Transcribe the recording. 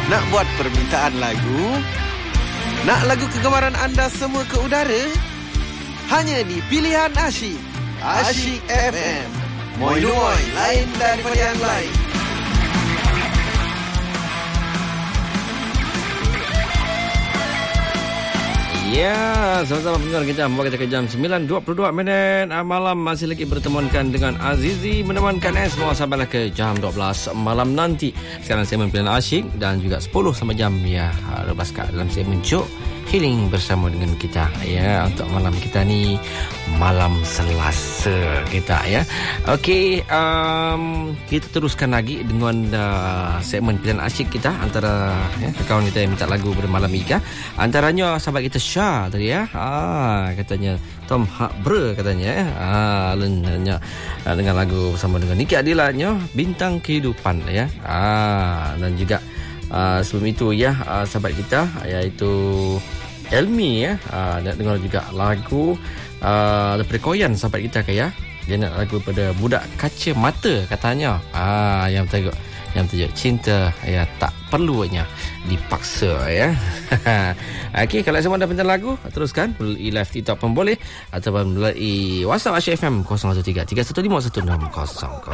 Nak buat permintaan lagu? Nak lagu kegemaran anda semua ke udara? Hanya di Pilihan Asyik. Asyik FM. Moi-moi, lain daripada yang lain. Ya, sama-sama pendengar kita membawa kita ke jam 9.22 malam. Masih lagi bertemukan dengan Azizi, menemankan semua sampailah ke jam 12 malam nanti. Sekarang segmen Pilihan Asyik dan juga 10 sampai jam rebaskan dalam segmen Jok Healing bersama dengan kita ya, untuk malam kita ni malam Selasa kita ya. Okey, kita teruskan lagi dengan segmen Pilihan Asyik kita antara kawan kita yang minta lagu pada malam ini. Antaranya sahabat kita Syah tadi ya. Katanya Tom Hakbre katanya dengan lagu bersama dengan Niki Adilannya Bintang Kehidupan ya. Dan juga sebelum itu ya, sahabat kita iaitu Elmi ya, nak dengar juga lagu daripada Koyan sahabat kita ke ya. Dia nak lagu pada Budak Kaca Mata katanya. Yang tajuk Cinta ya tak perlunya dipaksa ya. Okey, kalau semua dah pintar lagu, teruskan melalui live TikTok pun boleh ataupun melalui WhatsApp Asyik FM 013 315 1600.